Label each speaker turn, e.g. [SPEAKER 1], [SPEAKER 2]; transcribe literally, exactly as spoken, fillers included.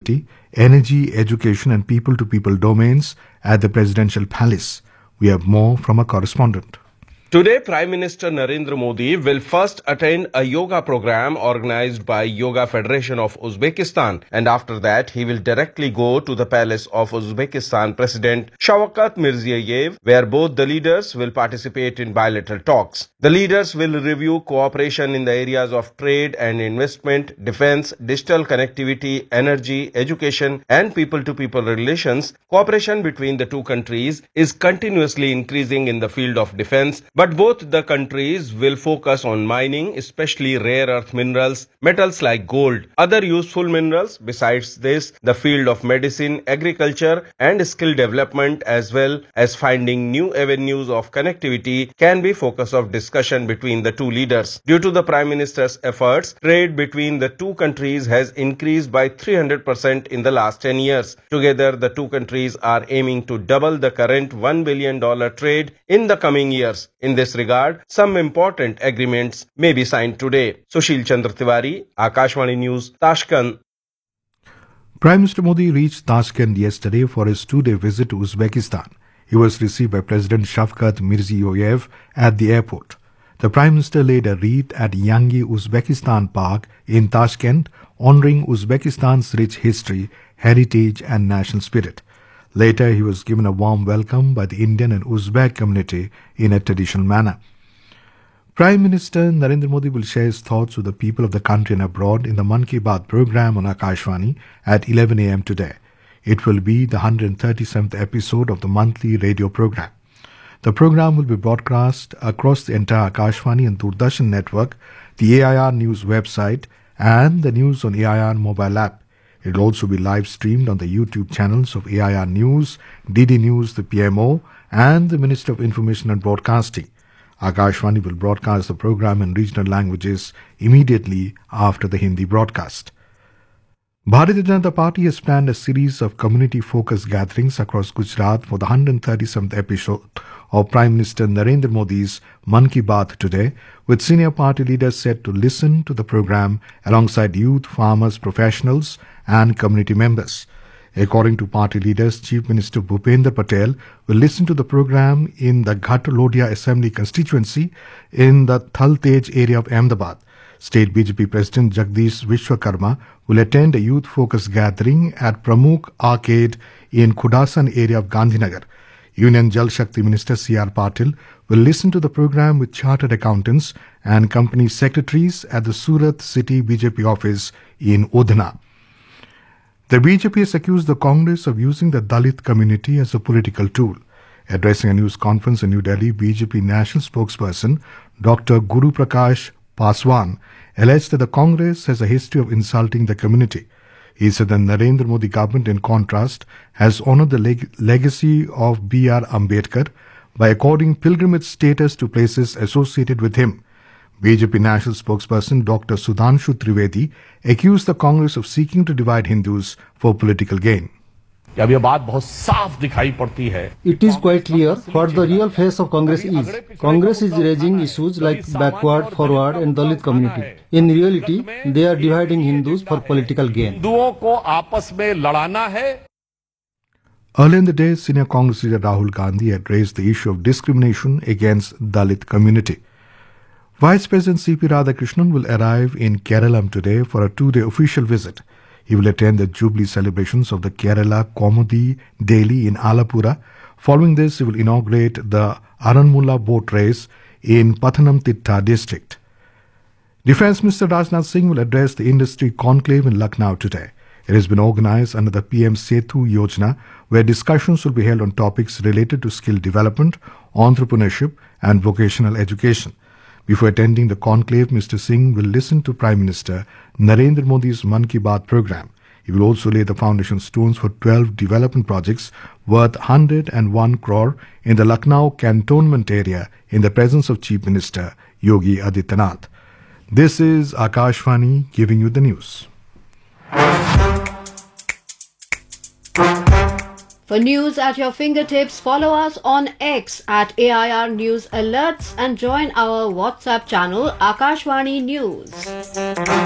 [SPEAKER 1] connectivity, energy, education and people-to-people domains at the Presidential Palace. We have more from our correspondent.
[SPEAKER 2] Today, Prime Minister Narendra Modi will first attend a yoga program organized by Yoga Federation of Uzbekistan, and after that he will directly go to the palace of Uzbekistan President Shavkat Mirziyoyev, where both the leaders will participate in bilateral talks. The leaders will review cooperation in the areas of trade and investment, defense, digital connectivity, energy, education and people-to-people relations. Cooperation between the two countries is continuously increasing in the field of defense, but both the countries will focus on mining, especially rare earth minerals, metals like gold, other useful minerals. Besides this, the field of medicine, agriculture and skill development, as well as finding new avenues of connectivity, can be focus of discussion between the two leaders. Due to the Prime Minister's efforts, trade between the two countries has increased by three hundred percent in the last ten years. Together, the two countries are aiming to double the current one billion dollars trade in the coming years. In this regard, some important agreements may be signed today. Sushil Chandra Tiwari, Akashvani News, Tashkent.
[SPEAKER 1] Prime Minister Modi reached Tashkent yesterday for his two-day visit to Uzbekistan. He was received by President Shavkat Mirziyoyev at the airport. The Prime Minister laid a wreath at Yangi Uzbekistan Park in Tashkent, honoring Uzbekistan's rich history, heritage and national spirit. Later, he was given a warm welcome by the Indian and Uzbek community in a traditional manner. Prime Minister Narendra Modi will share his thoughts with the people of the country and abroad in the Mann Ki Baat program on Akashvani at eleven a m today. It will be the one hundred thirty-seventh episode of the monthly radio program. The program will be broadcast across the entire Akashvani and Doordarshan network, the A I R News website and the News on A I R mobile app. It will also be live streamed on the YouTube channels of A I R News, D D News, the P M O and the Ministry of Information and Broadcasting. Akashvani will broadcast the program in regional languages immediately after the Hindi broadcast. Bharatiya Janata Party has planned a series of community-focused gatherings across Gujarat for the one hundred thirty-seventh episode of Prime Minister Narendra Modi's Mann Ki Baat today, with senior party leaders set to listen to the program alongside youth, farmers, professionals and community members. According to party leaders, Chief Minister Bhupender Patel will listen to the program in the Ghatlodia Assembly constituency in the Thaltej area of Ahmedabad. State B J P President Jagdish Vishwakarma will attend a youth-focused gathering at Pramukh Arcade in Khudasan area of Gandhinagar. Union Jal Shakti Minister C R Patil will listen to the program with chartered accountants and company secretaries at the Surat City B J P office in Udhna. The B J P has accused the Congress of using the Dalit community as a political tool. Addressing a news conference in New Delhi, B J P national spokesperson Doctor Guru Prakash Paswan alleged that the Congress has a history of insulting the community. He said the Narendra Modi government, in contrast, has honored the leg legacy of B R Ambedkar by according pilgrimage status to places associated with him. B J P national spokesperson Doctor Sudhanshu Trivedi accused the Congress of seeking to divide Hindus for political gain.
[SPEAKER 3] अब ये बात बहुत साफ दिखाई पड़ती है.
[SPEAKER 4] It is quite clear what the real face of Congress is. Congress is raising issues like backward, forward and Dalit community. In reality, they are dividing Hindus for political gain.
[SPEAKER 3] हिंदुओं को आपस में लड़ाना है.
[SPEAKER 1] Earlier in the day, senior Congress leader Rahul Gandhi had raised the issue of discrimination against Dalit community. Vice President C P Radhakrishnan will arrive in Kerala today for a two-day official visit. He will attend the Jubilee celebrations of the Kerala Komodi Daily in Alapura. Following this, he will inaugurate the Aranmula boat race in Pathanamthitta district. Defence Minister Rajnath Singh will address the industry conclave in Lucknow today. It has been organized under the P M Setu Yojana, where discussions will be held on topics related to skill development, entrepreneurship and vocational education. Before attending the conclave, Mister Singh will listen to Prime Minister Narendra Modi's Mann Ki Baat program. He will also lay the foundation stones for twelve development projects worth one hundred one crore in the Lucknow cantonment area in the presence of Chief Minister Yogi Adityanath. This is Akashvani giving you the news.
[SPEAKER 5] For news at your fingertips, follow us on X at A I R News Alerts and join our WhatsApp channel Akashvani News.